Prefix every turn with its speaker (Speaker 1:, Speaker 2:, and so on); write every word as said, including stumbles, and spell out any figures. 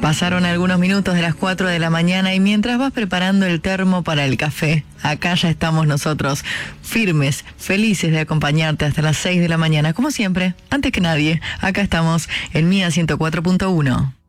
Speaker 1: Pasaron algunos minutos de las cuatro de la mañana y mientras vas preparando el termo para el café, acá ya estamos nosotros, firmes, felices de acompañarte hasta las seis de la mañana. Como siempre, antes que nadie, acá estamos en Mía ciento cuatro punto uno.